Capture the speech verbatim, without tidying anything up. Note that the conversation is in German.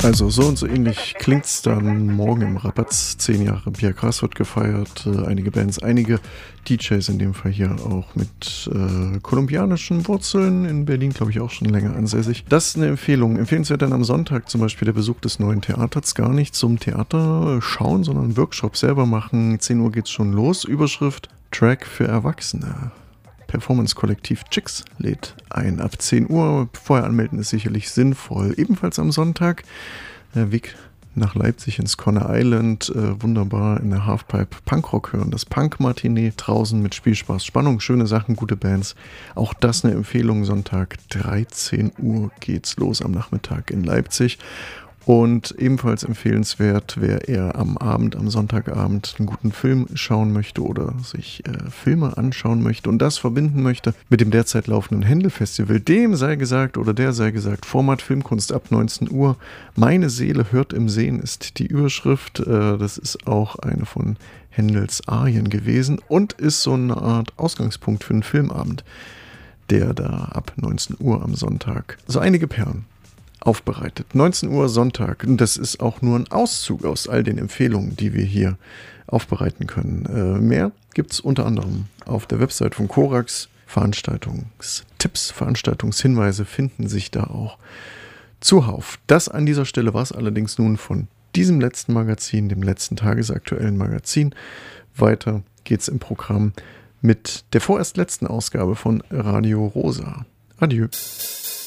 Also so und so ähnlich klingt's dann morgen im Rabatz. Zehn Jahre Pia Krass wird gefeiert, äh, einige Bands, einige D Js in dem Fall hier auch mit äh, kolumbianischen Wurzeln, in Berlin glaube ich auch schon länger ansässig. Das ist eine Empfehlung. Empfehlenswert dann am Sonntag zum Beispiel der Besuch des neuen Theaters, gar nicht zum Theater schauen, sondern einen Workshop selber machen. zehn Uhr geht's schon los. Überschrift Track für Erwachsene. Performance-Kollektiv Chicks lädt ein ab zehn Uhr. Vorher anmelden ist sicherlich sinnvoll. Ebenfalls am Sonntag der Weg nach Leipzig ins Conner Island. Äh, wunderbar in der Halfpipe Punkrock hören. Das Punk-Matinee draußen mit Spielspaß, Spannung, schöne Sachen, gute Bands. Auch das eine Empfehlung. Sonntag dreizehn Uhr geht's los am Nachmittag in Leipzig. Und ebenfalls empfehlenswert, wer eher am Abend, am Sonntagabend einen guten Film schauen möchte oder sich äh, Filme anschauen möchte und das verbinden möchte mit dem derzeit laufenden Händel-Festival. Dem sei gesagt oder der sei gesagt, Format Filmkunst ab neunzehn Uhr. Meine Seele hört im Sehen ist die Überschrift. Äh, das ist auch eine von Händels Arien gewesen und ist so eine Art Ausgangspunkt für einen Filmabend, der da ab neunzehn Uhr am Sonntag so einige Perlen aufbereitet. neunzehn Uhr Sonntag. Und das ist auch nur ein Auszug aus all den Empfehlungen, die wir hier aufbereiten können. Äh, mehr gibt es unter anderem auf der Website von Korax. Veranstaltungstipps, Veranstaltungshinweise finden sich da auch zuhauf. Das an dieser Stelle war es allerdings nun von diesem letzten Magazin, dem letzten tagesaktuellen Magazin. Weiter geht's im Programm mit der vorerst letzten Ausgabe von Radio Rosa. Adieu.